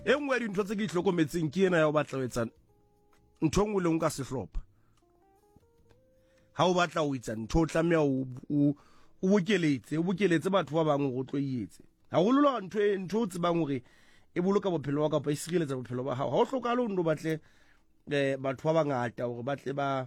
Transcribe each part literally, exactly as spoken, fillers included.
e nngwe ya dintho tse ke itlhokometseng ke ena ya o batla ho etsa ntho nngwe le nngwe ka sehlopha. Ha o batla ho etsa ntho o tlameha o o bokeletse o bokeletse batho ba bang go tlo ietse. Ha go lola ntho e ntho o tsebang hore e boloka bophelo wa ka ba isireletsa bophelo ba hao. Ha o hlokala o ndo batle eh batho ba bangata hore batle ba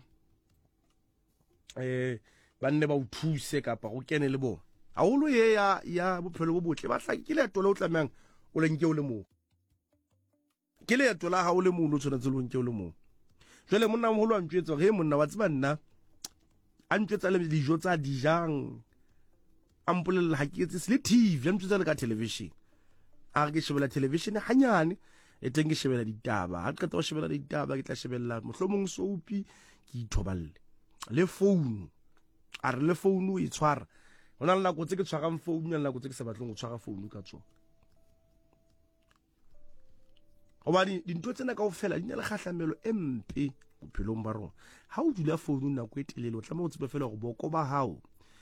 eh ba nne ba o thuse kapa go kene le bona. Ha o lo ye ya ya bophelo bo botle ba hlakile ya tole o tlamang o lenke o le mo. Ke le ya tola ha o le mo o tshwanetse lo nke o le mo. Jwale monna moholo a ntjwetsa hore he monna wa tseba nna a ntjwetsa le dijo tsa dijang ampolella ha ke etse le T V a ntjwetsa le ka television. A re ke shebela television hanyane e teng ke shebela ditaba ha qeta ho shebela ditaba ke tla shebella mohlomong soapy ke ithoballe le phone a re le phone e tshwara hona le nako tse ke tshwarang phone ya nako tse ke sa batleng go tshwara phone ka tsona. Hobane dintho tsena kaofela di na le kgahlamelo e mpe bophelong ba rona. Ha o dula phone nako e telele o tlameha o tsebe fela go boko ba hao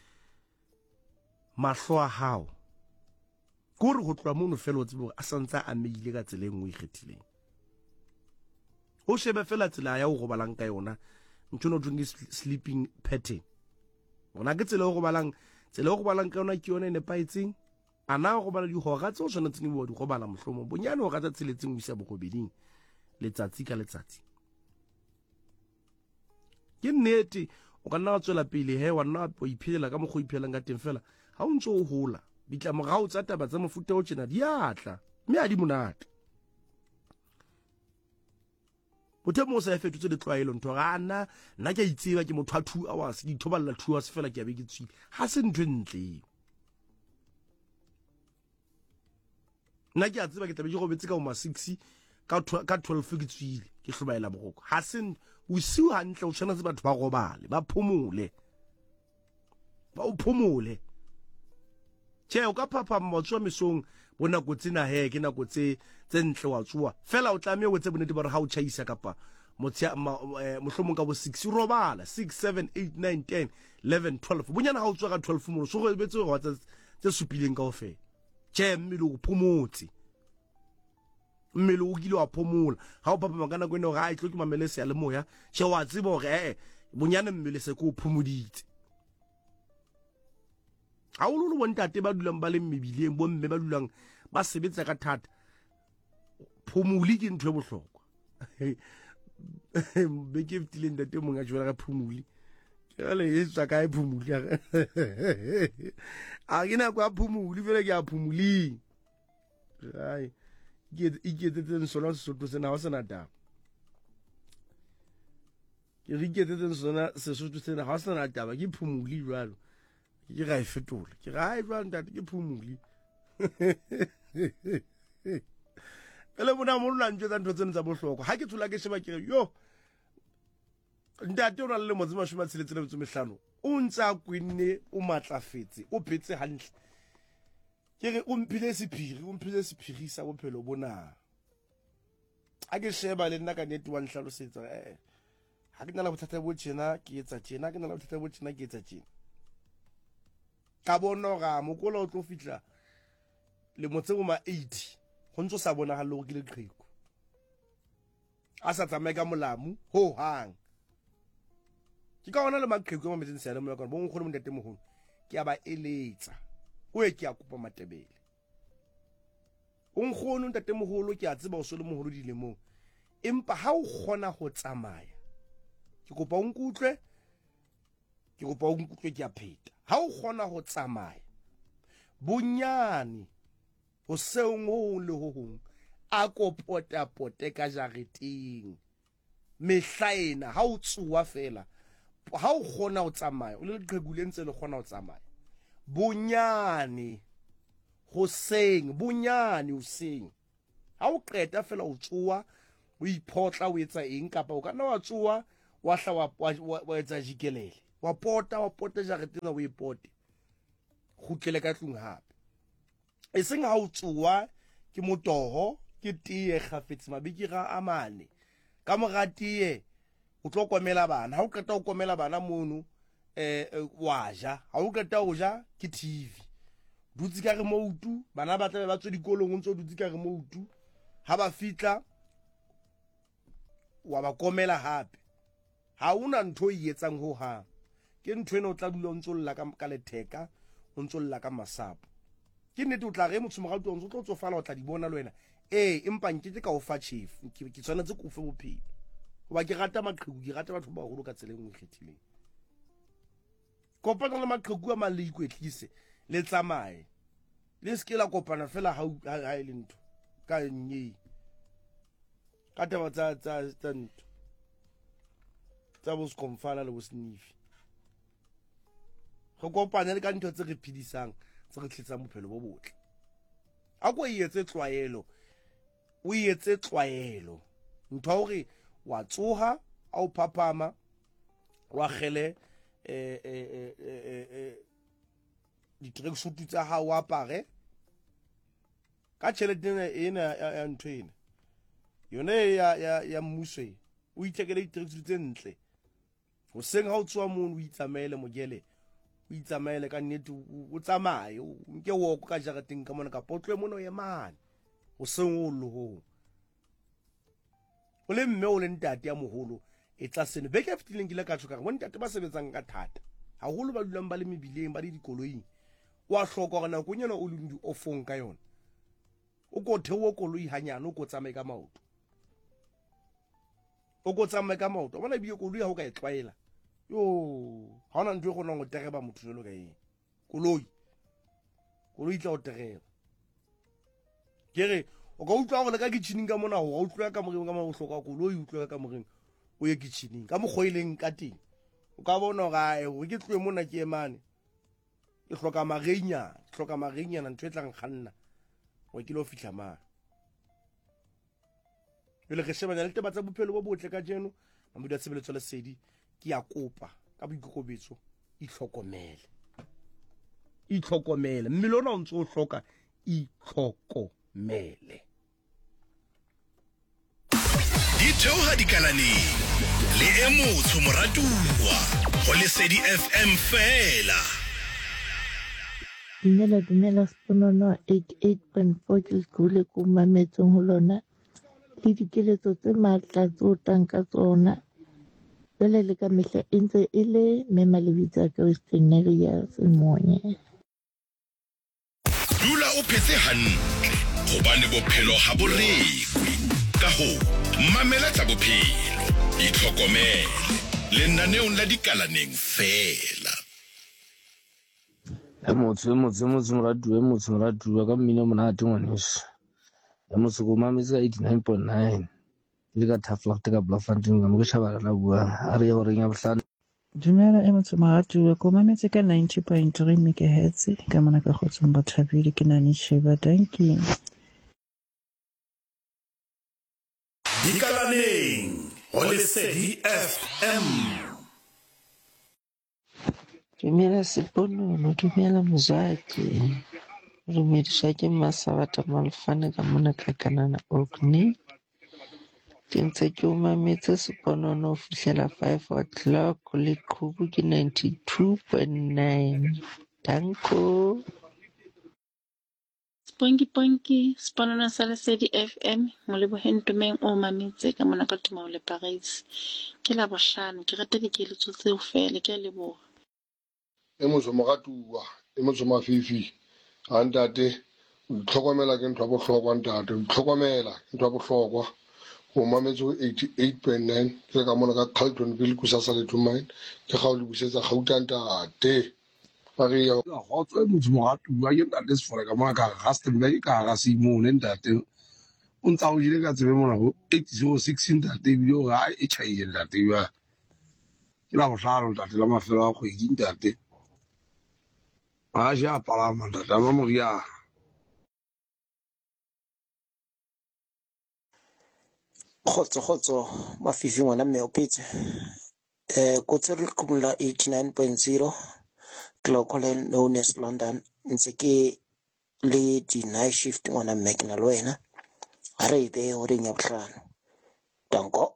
mahlo a hao gore go tloa mono fela o tsebe gore a santsa a meile ka tsela e nngwe e kgethileng. O shebe fela tsela ya go gobalang ka yona ntho no tshweng sleeping pattern. Ona ke tsela go gobalang tsela go gobalang ka yona ke yona e nepaetseng. Ana go bala di hora tse o tshwanetseng bo di go bala mohlomong bonyane o ga tsa tseletseng o isa bogobeding letsatsi ka letsatsi. Ke nnete o ka nna wa tswela pele he wa nna o iphelela ka mogho iphelang ka teng fela ha o ntse o hola ditlamorao tsa taba tsa mofuta o tjena di atla mme a di monate. Bothe mo sa fetotse ditlwaelo ntho ga nna nna ke itseba ke motho a two hours di thoballa two hours fela ke a be ke tswile ha se ntwe ntle. Nna ke a tseba ke tlabe ke robetse ka o ma six ka ka twelve ke tswile ke hlobaela boroko ha se o siu hantle o tshwanetse batho ba robale ba phomole ba o phomole. Che o ka phapha motswa mesong bona go tsena he ke nako tse tse ntle wa tswa fela o tlameha o tse bonete ba re ha o chaisa kapa motsia mohlomong ka bo six robala six seven eight nine ten eleven twelve bonyana ha o tswa ka twelve mo so go betse go tsa tse supileng ka ofela. Che mmele o phomotse mmele o kile wa phomola ha o papa makana go ne ga a tlo ke mamele se ya le moya che wa tsebo gore eh bonyane mmele se go phomoditse. Ha o lo bontate ba dulang ba le mebileng bo mme ba dulang ba sebetsa ka thata phomuli ke ntwe bohlokwa. Be ke ftileng ntate mong a jwela ka phomuli le e tsa ka e phomuli a ke na kwa phomuli fela ke a phomuli ai ke iketsetse sona Sesotho sena ha sena taba ke re iketsetse sona Sesotho sena ha sena taba ke phomuli jwalo ke ga e fetola ke ga e jwang ntate ke phomuli ele bona mo nna ntse tsa ntho tsena tsa bohlokwa ha ke tshola ke sheba ke yo ntate o na le mo tsema shuma tseletsele botso mehlano o ntsa kwinne o matlafetse o phetse hantle ke re o mphile sephiri o mphile sephiri sa bophelo bona a ke sheba le nna ka nete wa nhlalosetsa eh ha ke nna la bothata bo tjena ke etsa tjena ke nna la bothata bo tjena ke etsa tjena ka bona ga mokola o tlo fitla le motse bo ma eighty go ntse sa bona ga le go ke le qheko a sa tsamaye ka molamu ho hang ke ka ona le maqheko mo metseng se ya le mo ka bo ngkhole mo ntate moholo ke a ba eletsa o e ke a kopa matebele o ngkhone ntate moholo ke a tseba o so le moholo di le mo empa ha o gona go tsamaya ke kopa o nkutlwe ke kopa o nkutlwe ke a pheta ha o gona go tsamaya bonyane o seong le ho hong a ko pota pote ka jareteng mehlaena ha o tsuwa fela ha o gona o tsamaya o le leqhegule ntse le gona o tsamaya bonyane go seng bonyane o seng ha o qeta fela o tsuwa o iphotla o etsa eng kapa o kana wa tsuwa wa hla wa etsa jikelele wa pota wa pota jareteng o ipote khutlele ka tlung hape e seng ha o tsuwa ke motoho ke tie gafetse mabiki ga amane ka moratie o tlo komela bana ha o qeta o komela bana mono eh wa ja ha o qeta o ja ke T V dutsi ka remote bana ba tla ba tswe dikolong ntse o dutsi ka remote ha ba fitla wa ba komela hape ha una ntho e etsang ho ha ke ntho ena o tla dula o ntsolla ka letheka o ntsolla ka masapo ke nnete o tla re motho mogauto o tlo tsofala o tla di bona le wena eh empa nketse ka o fa chef ke ke tswana tse go fe bophelo ba ke rata maqheku ke rata batho ba holo ka tseleng o ikgethileng kopana le maqheku a male ikwetlise le tsamaye le skela kopana fela ha ha ile ntho ka nyi ka taba tsa tsa tsa ntho tsa bo skomfala le bo snifi go kopana le ka ntho tse re phidisang tse re tlhetsang bophelo bo botle a go etse tlwaelo o etse tlwaelo ntho hore wa tsoha a o phapama wa gele eh eh eh eh di tracksuit tsa ha wa apare ka tšhelete ena ya ntho ena yone ya ya ya mmuso o ithekele di tracksuit tse ntle o seng ha o tswa mo o itsamaele mogele o itsamaele ka nnete o tsamaye o nke wo ka jarateng ka mona ka potlwe mona o yemane o seng o loho o le mme o le ntate ya moholo e tla sene beke fitileng ke le ka tsoka mo ntate ba sebetsang ka thata ha holo ba dulang ba le mebileng ba le dikoloing wa hloka gore na go nyana o le di ofong ka yona o go thewo koloi hanyane o go tsamaye ka maoto o go tsamaye ka maoto bona biye koloi ha o ka e tlwaela yo ha ona ntwe go nna go tereba motho jelo ka eng koloi koloi tla o tereba kere o ka utlwa go le ka kitchening ka mona go utlwa ka moreng ka mo hloka koloi utlwa ka moreng o ye kitchening ka mogoileng ka teng o ka bona ga e ke tlwe mona ke emane e hloka magenya hloka magenya ntwe e tlang khanna o ke lo fihla ma le ke shebana le teba tsa bophelo bo botle ka jeno a mo di tshebeletso le sedi ke ya kopa ka boikokobetso itlhokomele itlhokomele mme lona o ntse o hloka itlhokomele di theoha dikalaneng le emotho moratuwa go Lesedi F M fela Dumela dumela Sponono eighty-eight point four ke skole ko mametseng ho lona le dikeletso tse matla tse o tang ka tsona jwale le ka mehla e ntse e le Mema Lebitsa ka Western Area Semonye dula o phetse hantle hobane bophelo ha bo rekwe ka ho mamela tsa bophelo itlhokomele lenaneong la dikalaneng fela e motho e motho e motho moratuwa e motho moratuwa ka mmino monate ngwaneso e motho ko mametsa eighty-nine point nine le ka Tafelagte ka Bloemfontein ka mo ke Shabala la bua a re go reng ya bohlano Dumela e motho moratuwa ko mametse ka ninety point three megahertz ka mona ka Kgotsong Bathabile ke Nani Sheba thank you dikalaneng go Lesedi F M Dumela Sponono dumela Mzwaki rumediswa ke Masabata Malfane ka mona ka Kanana Orkney ke ntse ke o mametse Sponono ho fihlela five o'clock le Qhubu ke ninety-two point nine danko Ponki ponki Sponono sa Lesedi F M mo lebohentumeng o mametse ka mona ka Tumao le Paris ke la bohlano ke rata dikeletso tseo fela ke leboha e motho mogatuwa e motho mafifi a ntate o tlhokomela ke ntho ya bohlokwa ntate o tlhokomela ke ntho ya bohlokwa o mametse go eighty-eight point nine ke ka mona ka Carltonville kusasa le Thumane ke ga o le busetsa gauta ntate ba re ya go tswe motho mogatuwa ke ntate se fora ka mona ka Rustenburg ka ga Simone ntate o ntsa o jile ka tsebe mona go eighty six ntate bio ga e chaile ntate ba ke la bohlano ntate la mafelo a kgwedi ntate a ja palama ntate ba mo ya Khotso khotso mafifi ngwana mme o phetse eh ko tsere le kumula eighty-nine point zero Clocolan known as London ntse ke le di night shift ngwana mme ke na le wena a re ide o reng ya bohlano danko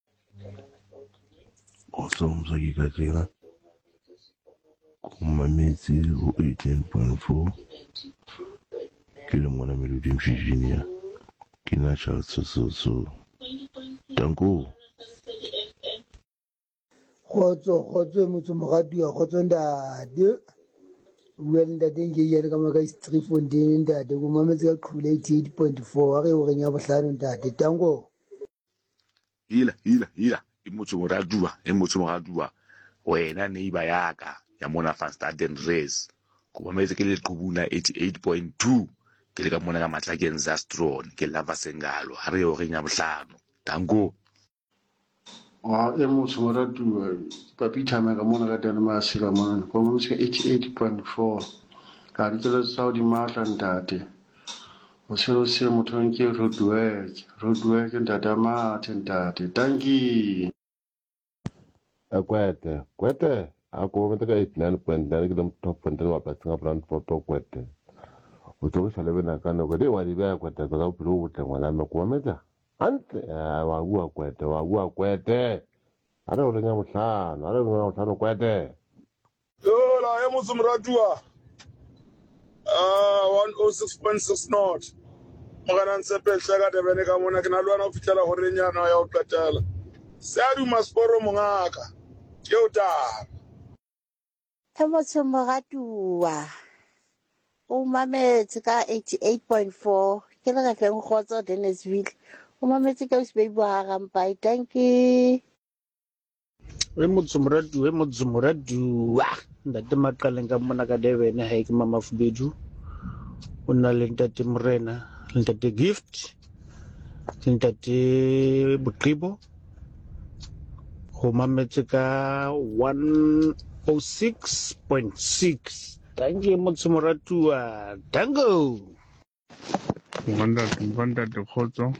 Awesome so you got there mametse go eighteen point four ke le mwana Melody Mshijini ke na tša tsotsotso tanko Khotso khotso motho mogadi wa khotso ndade bua le ntate nke yele ka maka Street Fontaine ntate go mametse ka qhubile eighty-eight point four a ge o reng ya bohlano ntate tango hila hila hila e motho moradua e motho moradua wena neighbor yaka ya mona Van Race go mametse ke le qhubula eighty-eight point two ke le ka mona ka Matlakeng Zastron ke lava sengalo a re o reng ya bohlano tango Ah, e motho moradua papi thama ka mona ka Denmark ka mona go mametse eighty-eight point four ka di tsela tsa di matla ntate o se o se motho nke roadwork roadwork ntate ma ntate tanki Kwete, kwete, ako metaka eighty-nine point nine kila top point wa platinga brand photo kwete. Utoke shalebe na kano kwete wadi baya kwete kwa upiro ute wala mekuwa meta. Ante, wagua kwete, wagua kwete. Ada ulenga mutano, ada ulenga mutano kwete. Yo, la hemu sumradua. Ah, one oh six point six knot. Magana nsepe shaka tebene kamona kinalua na ufitala horenya na ya ukatala. Sadu masporo mungaka. Yota. Emotho moratua o mametse ka eighty-eight point four ke le ga tleng khotso Dennisville o mametse ka usbaby wa rampa thank you Emotho moratua emotho moratua ntate maqaleng ka mona ka Durban ha ke mama Fubedu o na le ntate Morena le ntate Gift le ntate Buqibo go mametse ka one oh six point six thank you motho moratua tango Wanda Wanda de Khozo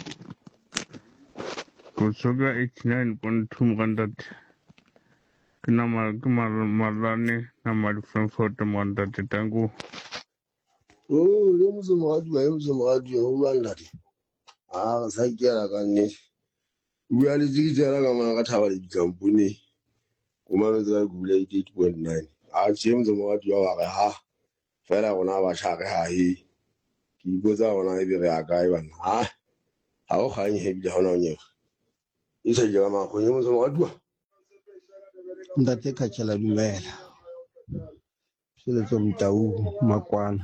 Kosoga eighty-nine point two Wanda Kinama Malane Namal Frankfurt Wanda de Tango Oh, le motho moradua e motho moradua o bua ntate a sa ikela ka nnete bua le tsikitsela ka mona ka thaba le dikampone go mametse ka gula eighty-eight point nine a tšee motho moradua wa re ha fela gona ba tšhage hae ke ipotsa gona e be re ya kae bana ha ga go kganye hebile gona o nyega e sa jela makgong e motho moradua ntate Khatjhala dumela seletso Mtau Makwana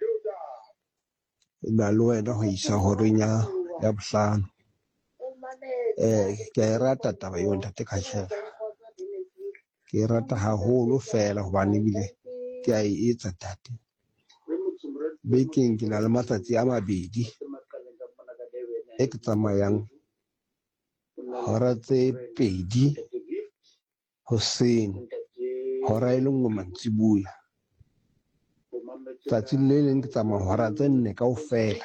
ba le wena go isa horeng ya ya bohlano eh ke a e rata taba yo ntate Khatjhala ke e rata haholo fela hobane ebile ke a e etsa tate bekeng ke na le matsatsi a mabedi e ke tsamayang hora tse pedi hoseng hora e le nngwe mantsibuya tsatsi le leng ke tsamaya hora tse nne kaofela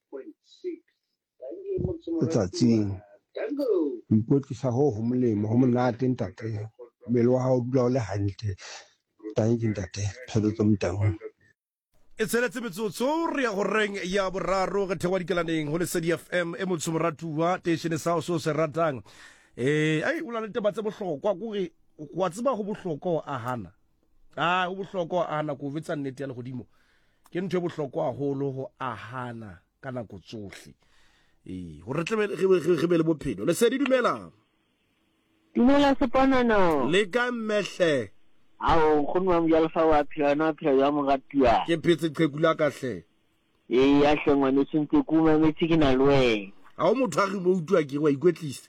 letsatsing ho ikwetlisa ho ho molemo ho monate ntate mmele wa hao o dula o le hantle tanki ntate phephetso Mtau e tsheletse metsotso re ya go reng ya boraro ge thewa dikelaneng go Lesedi F M e motho moratua tešene sa o se o se ratang eh ai o la le taba tse bohlokwa gore wa tseba go bohlokwa o ahana ah go bohlokwa o ahana go vetsa nnete ya le godimo ke ntho e bohlokwa haholo go ahana ka nako tsohle eh go re tle re be le bophelo Lesedi dumela dumela seponano le ka mmehle ao go nwa mo alfa wa phela na phela ya moratua ke phetse qhekula ka hle e ya hlengwa ne sentse kuma metsi ke na lwe a o motho a re mo utlwa ke wa ikwetlisa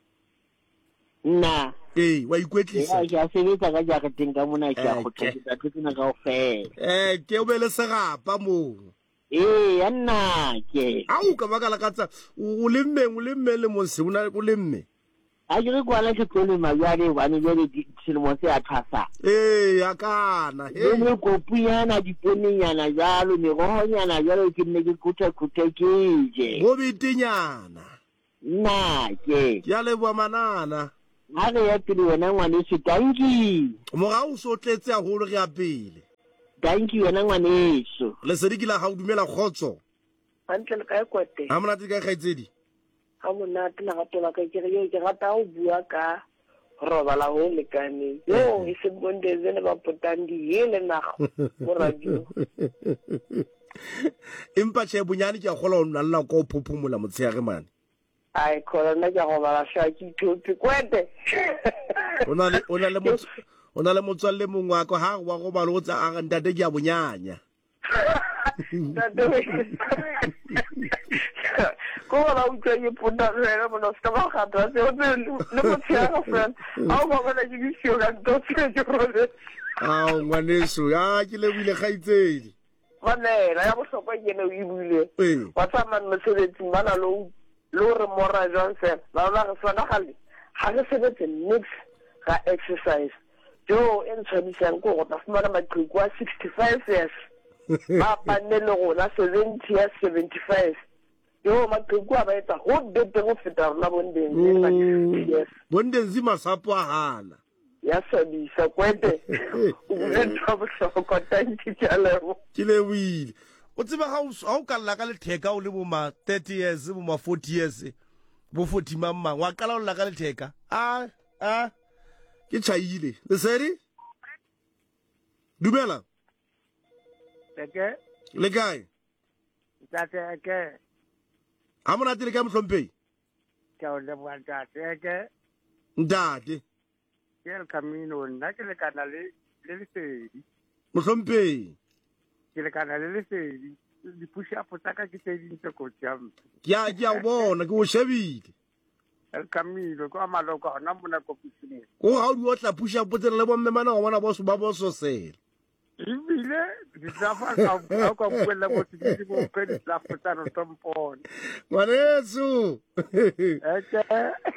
nna eh wa ikwetlisa ke a sebetsa ka ja ka teng ka mona ke a go tlhokisa tsena ka ofela eh ke o be le serapa mo eh ya nna ke a o ka bakala ka tsa o le mmeng o le mme le mo se una o le mme a ke kwa la ke tsone mabjale wa ne le dilemo se a thasa eh ya kana he le kopuyana diponinyana jalo merohonyana jalo ke nne ke kutha kutha ke je go bitinyana nna ke ya le bua manana ha re ya pele wena ngwane se tanki moga o so tletse a holo re ya pele tanki wena ngwane so Lesedi ke la ga o dumela khotso antle le ka kwete ha mona tika gaitsedi ha mona tla ga tola ka ke re ke rata o bua ka roba la ho lekane yo e se bonde zene ba potandi hele nago mo radio Empa che bonyane ke a gola o nna ko phophomola motshega man. Ai khona nna ke go bala shaki thupi kwete. Ona le ona le motho ona le motswalle mongwe wa ko ha wa go ba lo tsa a ntate ke a bonyanya. Ko la u tse puta rena mo sta ba khatra se o le mo tshega friend. Au ba ba ke bisio ka dotse ke role. Ah ngwaneso ya ke le bile gaitsedi. Manela ya bohlokwa ke ne o ibule. Wa tsama mosebetsi bana lo lo re mora Johnson. Ba ba re sona gale. Ha re sebetse mix ga exercise. Jo en tshwantseng go go tafumana maqhubu a sixty-five years. Ba panele go la seventy years seventy-five. Yo maqhubu a ba etsa go bete go feta rona bondeng ba sixty years. Bondenzi masapo a hala. Ya sabisa kwete. O le trouble so ko tanti tsalebo. Ke le wile. O tseba ga o ka lla ka letheka o le bo ma thirty years bo ma forty years bo forty mamma wa qala o lla ka letheka. Ah ah ke tšhaile. Le seri? Dumela. Eke? Le kae? Tate eke. Ha mona tile ka mhlomphei? Ke o le bua tate eke. Ntate. Ke el camino nna ke le kana le le lesedi. Mhlomphei. Ke le kana le lesedi. Di push up tsa ka ke tse dintse ko tsam. Ke a ke a bona ke o shebile. El camino ko amaloko hona mona ko pisimo. Ko ha o di otla push up tse le bomme mana bona boso ba boso sela. Ibile di tsafa ka ka buela mo tse mo pe di tsafa tsa no tompone. Ngwaneso. Eke.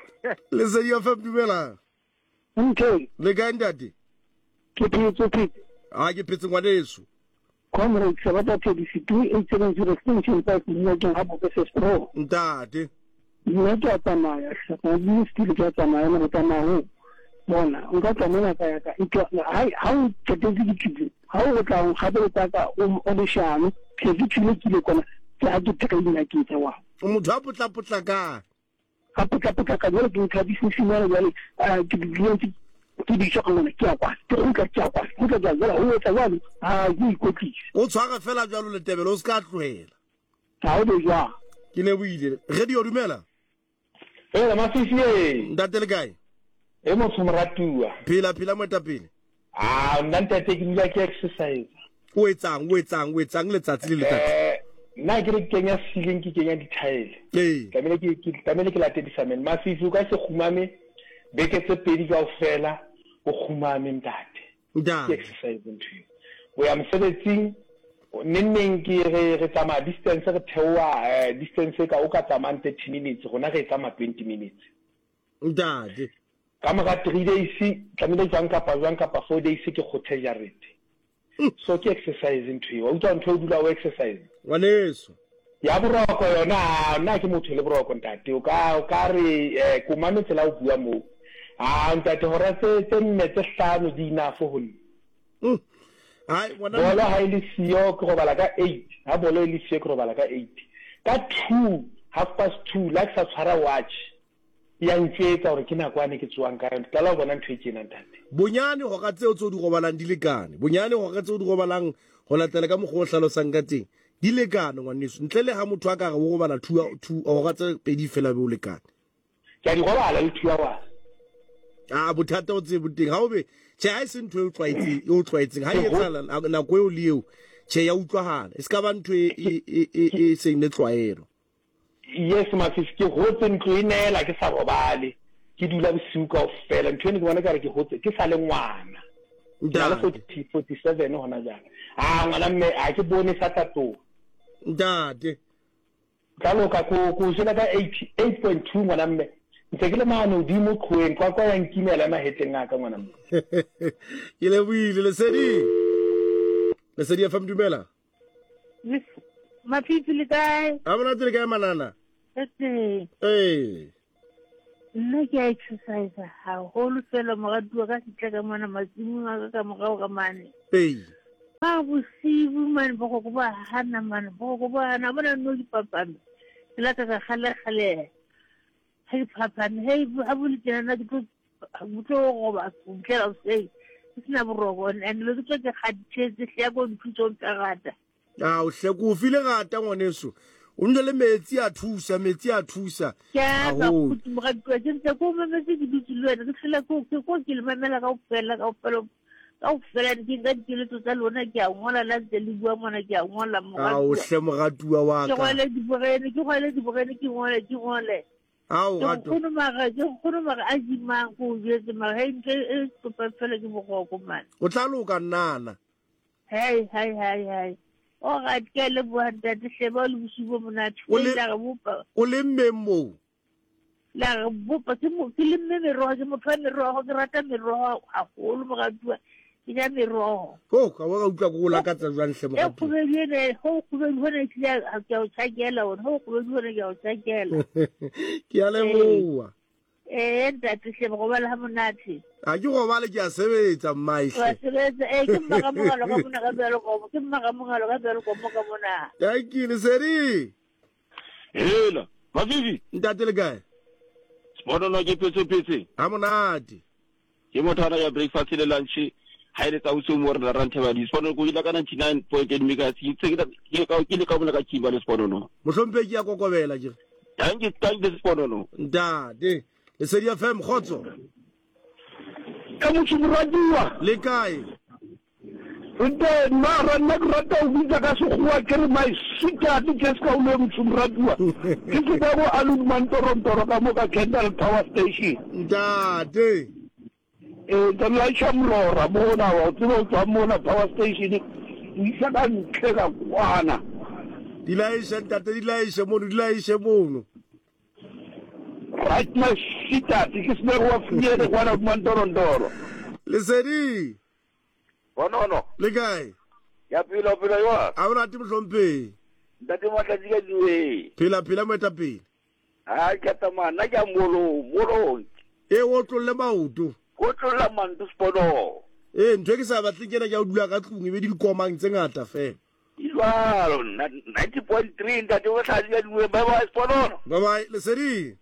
Le se yo fa dumela. Okay. Le ga ndati. Ke phetse ke. Ah ke phetse ngwaneso. Comrade Sabata thirty-two eight seven zero extension five nna ke ha bo se pro. Ntate. Nna ke a tsamaya sa di stile ke a tsamaya mo tsamaya bona o ka tsamaya ka ya ka ike hai ha o tsetetse dithuto ha o tla o gape ka ka o le shano ke dithuto ke le kona ke a ke tlhaina ke tsa wa o motho a potla potla ka ha potla potla ka le ke ka di sisinyana jale a ke di client ke di shokana ke a kwa ke o ka ke a kwa ke ka jala o etsa jalo a di ikotlisa o tshwara fela jalo le tebelo o ska tlohela ha o de ja ke ne buile radio dumela eh ma sisi ndate le kae e mo tsomratua phila phila motapele ah nna ntate ke dula ke exercise o etsang o etsang o etsang letsatsi le letsatsi eh nna ke re kenya ceiling ke kenya ditile eh tlamele ke ke tlamele ke late disamen ma sisi ka se khumame beke tse pedi ka ofela o khumame ntate nda exercise ntho o ya msebetsing nenneng ke re re tsama distance re thewa distance ka o ka tsama thirty minutes gona re tsama twenty minutes ndade ka mora three days tlamele jang ka pa jang ka pa four days ke khothe jarete so ke exercise ntho yo o tswa ntho o dula o exercise waneso ya boroko yona nna ke motho le boroko ntate o ka o ka re ko mane tsela o bua mo a ntate hora tse tse nne tse hlano di ina fo ho mm ai wana bola ha ile siyo ke go bala ka eight ha bola ile siyo ke go bala ka eight ka two half past two like sa tshwara watch ya ntsetsa gore ke nakwane ke tswang ka ka la bona ntwe ke nna ntate bonyane go ga tseo tse di gobalang di lekane bonyane go ga tseo di gobalang go latela ka mo go hlalosang ka teng di lekane ngwaneso ntle le ha motho a ka ga go bana two two go ga tse pedi fela be o lekane ke di gobala le two hours ah bothata o tse boteng ha o be che ha se ntwe o tlwaetse o tlwaetseng ha e tsala na go e leo che ya utlwahala e ska ba ntwe e e e se ne tlwaelo yes ma fisi ke hotse ntlo inela ke sa robale ke dula bosiuka o fela ntwe ne ke bona ka re ke hotse ke sa le ngwana ndala forty forty-seven hona jana ah ngwana mme a ke bone sa tato ndate ka loka ko ko jela ka eight point two ngwana mme ntse ke le mano di mo khoeng kwa kwa yang kimela ma heteng aka ngwana mme ke le buile le sedi le sedi ya fam dumela ma phitsi le kae a bona tse le kae manana etse eh nna ke exercise ha holo fela mogadua ka sitla ka mona matsimong a ka mogao ka mane eh ba bosibu man bo go ba hana man bo go ba na bona no di papame la ka ga khale khale hey papame hey abuli tena na go go go ba go tla o sei sina boroko and lo ke ke ga tshetse ya go ntutso tsa gata a o hle ko file gata ngwaneso o nne le metsi a thusa metsi a thusa ya ba khutsi mo ga twa tse ko mametse ke dutse le wena ke tlhela ko ko ke le mamela ka o fela ka o fela ka o fela ke ga ke le tsa lona ke a ngola la tse le bua mona ke a ngola mo ga a o hle mogatuwa wa ka ke gole di bogene ke gole di bogene ke ngole ke ngole ao gato go no maga ke go no maga a di mang go jetse maga e nke e tsopa fela ke bogoko man o tlaloka nnana hey hey hey hey o ga ke le bua ntate sheba le busibo monate o le ga bopa o le mmemo la ga bopa ke mo ke le mme merogo ke mo fa merogo ke rata merogo a go lo mo ga tua ke ya merogo o ka wa ga utla go la ka tsa jwa nhle mo e go be le ho go be hone ke ya ka o tshakela o ho go be hone ke o tshakela ke ya le moa eh ntate sheba go ba la monate a ke go ba le ke a sebetsa mmaihle wa sebetsa eh ke mmaga mogalo ka mona ka belo go ke mmaga mogalo ka belo go mo ka mona ya ke le seri hela mafifi ntate le kae spono no ke petse petse ha monate ke mothana ya breakfast le lunch ha ile tsa utse mo re ranta ba di spono go ile ka ninety-nine point eight megahertz itse ke ka ke le ka bona ka kimba le spono no mohlompe ke ya kokobela ke ya nge tang le spono no ntate le seri F M khotso ka motsumoradiwa le kae nte mara nna ke rata o bitsa ka sekgowa ke re my sweetheart ke se ka o le motsumoradiwa ke se ka go alun mantorontoro ka mo ka Kendal Power Station ntate eh ka laisha mlora mona wa tsebo tswa mona Power Station isa ka ntle ka kwana dilaisha ntate dilaisha mono dilaisha mono right my sweetheart ke se go wa fiele kwana mantorontoro le seri ono no le kae ya pila pila yo a bona ti mohlompe ntate matla di ka diwe pila pila meta pila ha ke tama na ka molo molo e o tlolle maoto go tlolla manto spono e ntwe ke sa batle kena ke o dula ka tlung e be di komang tse ngata fela ilwalo ninety point three ntate o tla di ka diwe ba ba spono bye bye le seri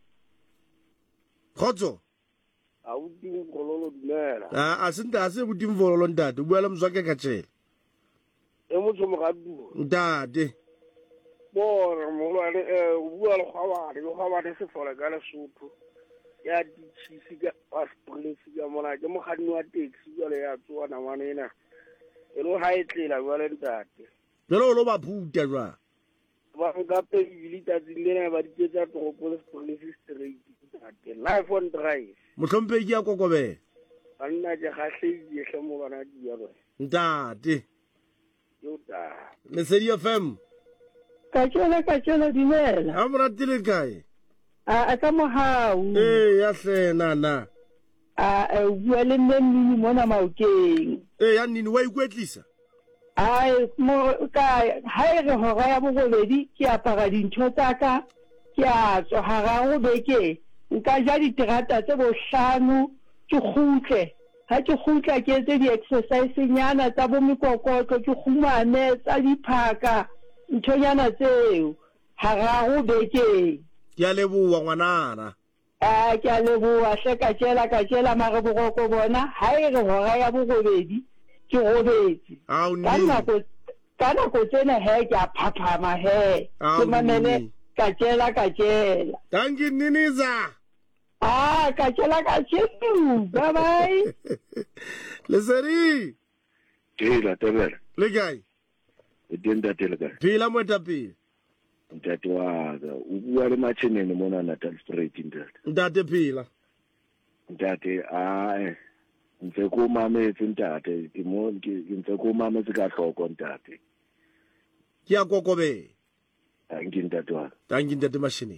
khotso a o di ngololo dumela a a senta a se go dimvololo ntate o bua le mzwake ka tshela e motho mo ga du ntate bona mo le e o bua le khaware yo khaware se fola ka le sotho ya di tshisi ka paspolisi ka mona ke mo khadni wa taxi jale ya tswana ngwanena e lo ha etlela jale ntate jalo lo ba phuta jwa ba ga pe bilita tsile ba di tsetsa toropo le police straight ntate live on drive mohlompe ke ya kokobela banna je ga hledi hle mo bana di ya bona ntate yo ta le seri F M ka tsela ka tsela dimela a mo ratile kae a ka mo hao eh ya hlena na a bua le nne mmini mona maokeng eh ya nini wa ikwetlisa ai mo ka ha re hora ya bogobedi ke apara dintho tsa ka ke a tswa hararo beke nka ja diterata tse bohlano ke khutle ha ke khutla ke etse di-exercise nyana tsa bo mekokotlo ke khumane tsa diphaka nthonyana tseo hararo beke ke a leboa ngwanana a ke a leboa hle ka tjela ka tjela mare boroko bona ha e re hora ya bogobedi ke robetse ka nako ka nako tsena he ke a phaphama he ke mamele ka tjela ka tjela tangi niniza ah ka tjela ka tjela bye bye le seri tela tebela le kae e tenda tela ka phila mweta phila ntate wa ga o bua le machenene mona Natal Street ntate ntate phila ntate a ntse ko mametse ntate ke mo ke ntse ko mametse ka hloko ntate ke ya kokobela tangi ntate wa tangi ntate mashineng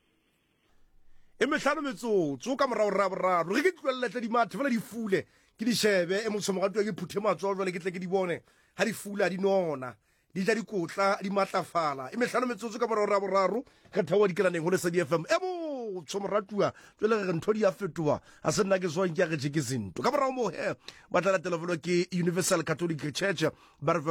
e mehlano metsotso ka morao ra boraro re ke tlwelletle di mathe fela di fule ke di shebe e motho mo gatwa ke phuthe matso jwa le ke tle ke di bone ha di fula di nona di ja dikotla di matlafala e mehlano metsotso ka morao ra boraro ka thawa di kelaneng ho le Lesedi F M e mo tsomratua tswele re ntho di a fetoa a se nna ke so nke ya ge ke zinto ka morao mo he ba tla la telefone ke Universal Catholic Church ba